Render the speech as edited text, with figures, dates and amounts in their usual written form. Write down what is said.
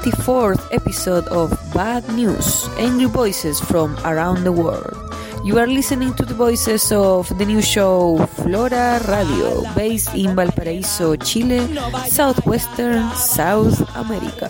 24th episode of Bad News, Angry Voices from Around the World. You are listening to the voices of the new show Flora Radio, based in Valparaíso, Chile, southwestern South America.